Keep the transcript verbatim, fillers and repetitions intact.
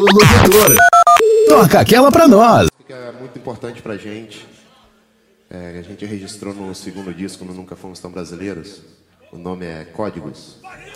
locutor. Toca aquela pra nós. É muito importante pra gente. É, a gente registrou no segundo disco, no Nunca Fomos Tão Brasileiros. O nome é Códigos.